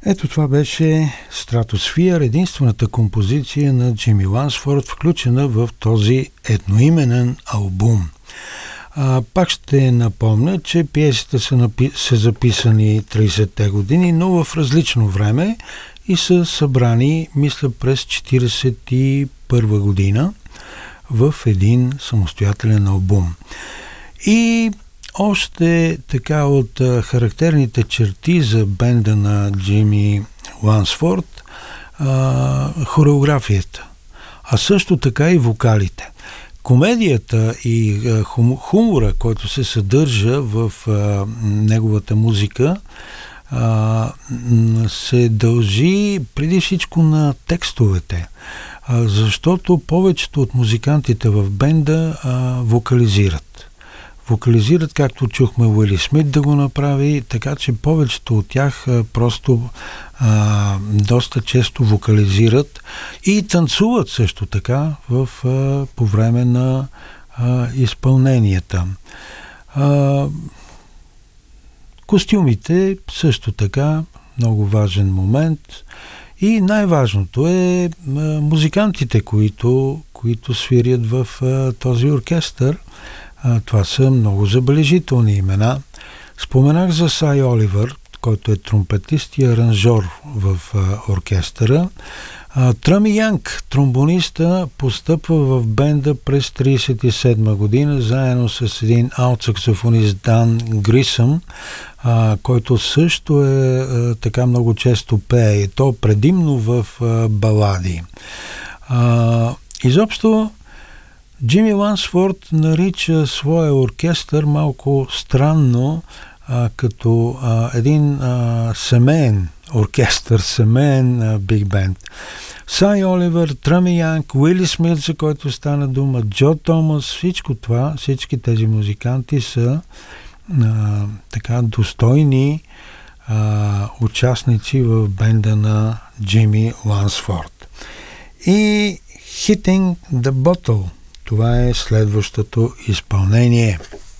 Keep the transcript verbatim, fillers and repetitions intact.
Ето това беше Stratosphere, единствената композиция на Джими Лансфорд, включена в този едноименен албум. А, пак ще напомня, че пиесите са, напи... са записани тридесетте години, но в различно време и са събрани, мисля, през четиридесет и първа година в един самостоятелен албум. И още така от а, характерните черти за бенда на Джими Лансфорд, а, хореографията, а също така и вокалите. Комедията и а, хум, хумора, който се съдържа в а, неговата музика, а, се дължи преди всичко на текстовете, а, защото повечето от музикантите в бенда а, вокализират. Вокализират, както чухме Уили Смит да го направи, така че повечето от тях а, просто а, доста често вокализират и танцуват също така в, а, по време на а, изпълненията. А, костюмите също така, много важен момент. И най-важното е а, музикантите, които, които свирят в а, този оркестър. А, това са много забележителни имена. Споменах за Сай Оливър, който е тромпетист и аранжор в а, оркестъра. А, Тръми Янг, тромбониста, постъпва в бенда през тридесет и седма година, заедно с един аут-саксофонист Дан Грисъм, а, който също е а, така много често пее, и то предимно в а, балади. А, изобщо Джими Лансфорд нарича своя оркестър малко странно, а, като а, един а, семейен оркестър, семейен биг бенд. Сай Оливър, Тръми Янг, Уили Смит, за който стана дума, Джо Томас, всичко това, всички тези музиканти са а, така достойни а, участници в бенда на Джими Лансфорд. И Hitting the Bottle, това е следващото изпълнение.